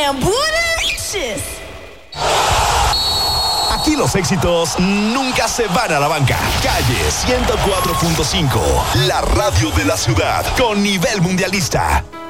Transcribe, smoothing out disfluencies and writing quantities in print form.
and bootches. Aquí los éxitos nunca se van a la banca. Calle 104.5, la radio de la ciudad con nivel mundialista.